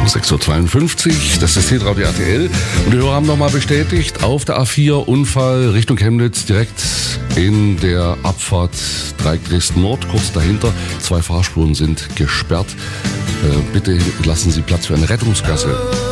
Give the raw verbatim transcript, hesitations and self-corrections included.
sechs Uhr zweiundfünfzig, das ist Hitradio R T L. Und die Hörer haben nochmal bestätigt, auf der A vier Unfall Richtung Chemnitz, direkt in der Abfahrt Dreieck Dresden Nord, kurz dahinter. Zwei Fahrspuren sind gesperrt. Äh, bitte lassen Sie Platz für eine Rettungsgasse.